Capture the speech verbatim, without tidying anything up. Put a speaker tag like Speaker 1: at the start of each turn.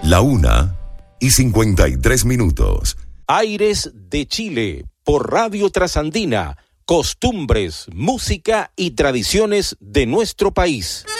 Speaker 1: La una y cincuenta y tres minutos.
Speaker 2: Aires de Chile, por Radio Trasandina, costumbres, música y tradiciones de nuestro país.